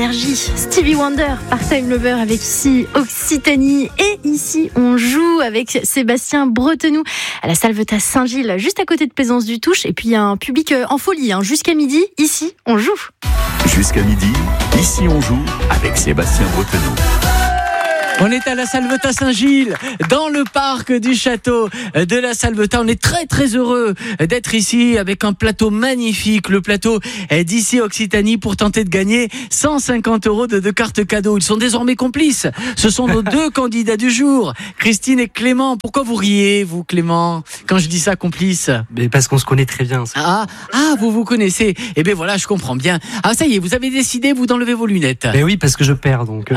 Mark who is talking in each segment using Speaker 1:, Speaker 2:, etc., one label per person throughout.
Speaker 1: Énergie. Stevie Wonder par Time Lover avec ici Occitanie. Et ici, on joue avec Sébastien Bretenoux à la Salvetat Saint-Gilles, juste à côté de Plaisance du Touche. Et puis, il y a un public en folie. Jusqu'à midi, ici, on joue.
Speaker 2: Jusqu'à midi, ici, on joue avec Sébastien Bretenoux.
Speaker 3: On est à la Salvetat Saint-Gilles, dans le parc du château de la Salvetat. On est très très heureux d'être ici avec un plateau magnifique, le plateau d'ici Occitanie, pour tenter de gagner 150 € de cartes cadeaux. Ils sont désormais complices. Ce sont nos deux candidats du jour, Christine et Clément. Pourquoi vous riez, vous, Clément, quand je dis ça, complice?
Speaker 4: Mais parce qu'on se connaît très bien.
Speaker 3: Vous vous connaissez. Eh bien voilà, je comprends bien. Ah, ça y est, vous avez décidé, vous, d'enlever vos lunettes.
Speaker 4: Mais oui, parce que je perds, donc.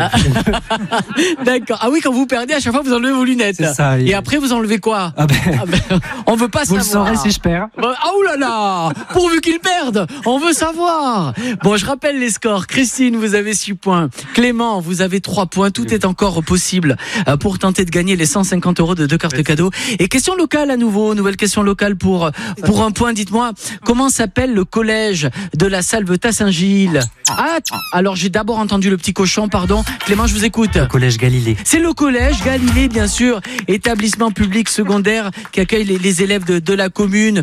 Speaker 3: D'accord. Ah oui, quand vous perdez, à chaque fois, vous enlevez vos lunettes.
Speaker 4: C'est ça.
Speaker 3: Et après, vous enlevez quoi? On veut pas
Speaker 4: vous
Speaker 3: savoir.
Speaker 4: Vous le saurez si je perds.
Speaker 3: Ah oulala, pourvu qu'ils perdent, on veut savoir. Bon, je rappelle les scores. Christine, vous avez 6 points. Clément, vous avez 3 points. Tout est encore possible pour tenter de gagner les 150 € de cartes cadeaux. Et question locale à nouveau, nouvelle question locale pour un point. Dites-moi, comment s'appelle le collège de la Salvetat Saint-Gilles? Alors j'ai d'abord entendu le petit cochon, pardon. Clément, je vous écoute.
Speaker 4: Le collège Galilée.
Speaker 3: C'est le collège Galilée, bien sûr, établissement public secondaire qui accueille les élèves de la commune.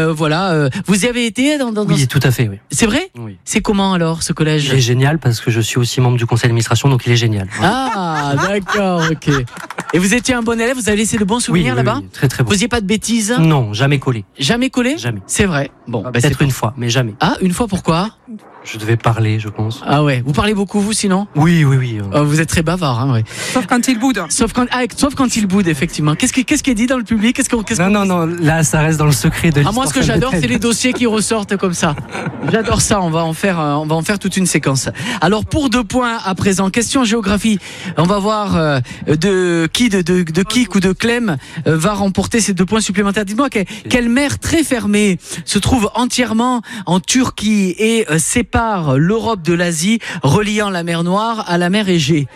Speaker 3: Vous y avez été dans...
Speaker 4: Oui, tout à fait, oui.
Speaker 3: C'est vrai?
Speaker 4: Oui.
Speaker 3: C'est comment alors, ce collège?
Speaker 4: Il est génial parce que je suis aussi membre du conseil d'administration, donc il est génial.
Speaker 3: Ah, d'accord, ok. Et vous étiez un bon élève, vous avez laissé de bons souvenirs là-bas?
Speaker 4: Oui, très très bon.
Speaker 3: Vous n'avez pas de bêtises?
Speaker 4: Non, jamais collé.
Speaker 3: Jamais collé?
Speaker 4: Jamais.
Speaker 3: C'est vrai. Bon,
Speaker 4: peut-être une fois, mais jamais.
Speaker 3: Ah, une fois, pourquoi?
Speaker 4: Je devais parler, je pense.
Speaker 3: Ah ouais, vous parlez beaucoup, vous, sinon?
Speaker 4: Oui.
Speaker 3: Vous êtes très bavard, hein, ouais.
Speaker 5: Sauf quand il boude.
Speaker 3: Sauf quand il boude, effectivement. Qu'est-ce qui est dit dans le public?
Speaker 4: Non, là, ça reste dans le secret de l'histoire.
Speaker 3: Moi, ce que j'adore, c'est les dossiers qui ressortent comme ça. J'adore ça, on va en faire toute une séquence. Alors, pour 2 points à présent, question géographie. On va voir de Kik ou de Clem va remporter ces 2 points supplémentaires. Dites-moi, quelle mer très fermée se trouve entièrement en Turquie et sépare l'Europe de l'Asie, reliant la mer Noire à la mer Égée?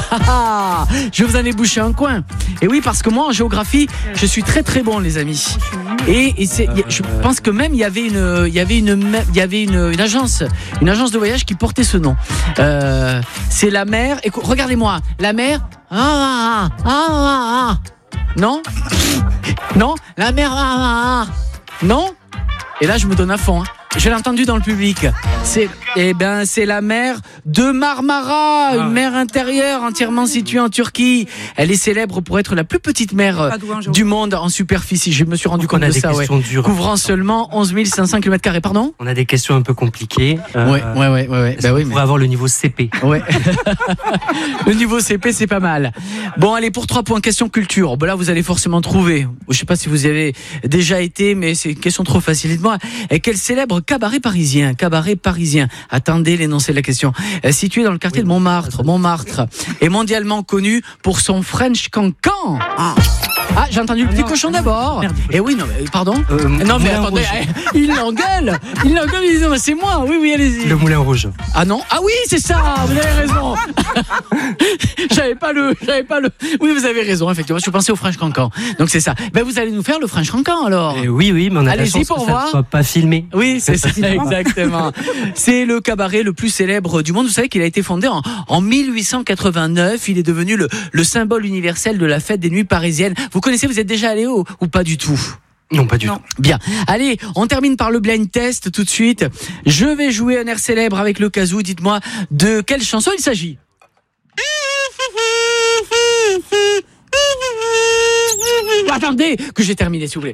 Speaker 3: Je vous en ai bouché un coin. Et oui, parce que moi, en géographie, je suis très très bon, les amis. Et je pense que même il y avait une agence de voyage qui portait ce nom. C'est la mer. Regardez-moi, la mer. Non, la mer. Non. Et là, je me donne à fond. Je l'ai entendu dans le public. C'est la mer de Marmara, une mer intérieure entièrement située en Turquie. Elle est célèbre pour être la plus petite mer du monde en superficie. Je me suis rendu compte de ça, couvrant seulement 11 500 km². Pardon ?
Speaker 4: On a des questions un peu compliquées.
Speaker 3: Ouais.
Speaker 4: On pourrait avoir le niveau CP.
Speaker 3: Ouais. Le niveau CP, c'est pas mal. Bon, allez, pour 3 points, question culture. Là, vous allez forcément trouver. Je sais pas si vous y avez déjà été, mais c'est une question trop facile. Dites-moi, quel célèbre cabaret parisien, attendez l'énoncé de la question, situé dans le quartier de Montmartre, est mondialement connu pour son French Cancan. J'ai entendu le petit cochon d'abord. Et oui, non, mais pardon. Non, mais attendez, il l'engueule, il dit non, mais c'est moi. Oui, allez-y.
Speaker 4: Le Moulin Rouge.
Speaker 3: Ah non, oui, c'est ça. Vous avez raison. J'avais pas le. Oui, vous avez raison. Effectivement, je pensais au French Cancan. Donc c'est ça. Vous allez nous faire le French Cancan alors.
Speaker 4: Oui, mais on a la chance
Speaker 3: pour
Speaker 4: que ça
Speaker 3: voir.
Speaker 4: ne soit pas filmé.
Speaker 3: Oui, c'est ça, exactement. C'est le cabaret le plus célèbre du monde. Vous savez qu'il a été fondé en 1889. Il est devenu le symbole universel de la fête des nuits parisiennes. Vous connaissez, vous êtes déjà allé ou pas du tout?
Speaker 4: Non, pas du tout.
Speaker 3: Bien. Allez, on termine par le blind test tout de suite. Je vais jouer un air célèbre avec le kazoo. Dites-moi de quelle chanson il s'agit. Attendez que j'ai terminé, s'il vous plaît.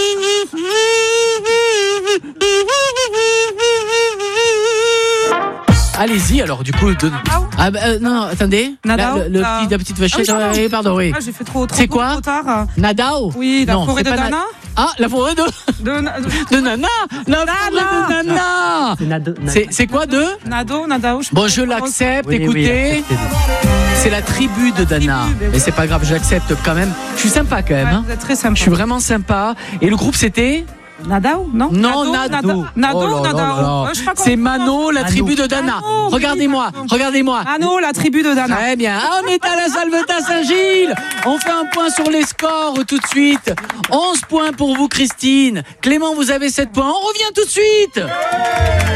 Speaker 3: Allez-y alors, du coup. Non, attendez.
Speaker 5: Nadao,
Speaker 3: la petite vachette. Pardon, oui.
Speaker 5: J'ai fait trop
Speaker 3: c'est quoi
Speaker 5: tard.
Speaker 3: Nadao.
Speaker 5: Oui, la forêt de Dana.
Speaker 3: La forêt de Nana. La forêt de Nana. C'est quoi de
Speaker 5: Nadao.
Speaker 3: Bon, je l'accepte. Écoutez, c'est la tribu de Dana. Mais c'est pas grave, j'accepte quand même. Je suis sympa quand même.
Speaker 5: Vous êtes très sympa.
Speaker 3: Je suis vraiment sympa. Et le groupe c'était
Speaker 5: Nadao, non?
Speaker 3: Non, Nado.
Speaker 5: Nadao.
Speaker 3: C'est Mano, la tribu de Dana. Regardez-moi.
Speaker 5: Mano, la tribu de Dana.
Speaker 3: Très bien. On est à la Salvetat Saint-Gilles. On fait un point sur les scores tout de suite. 11 points pour vous, Christine. Clément, vous avez 7 points. On revient tout de suite.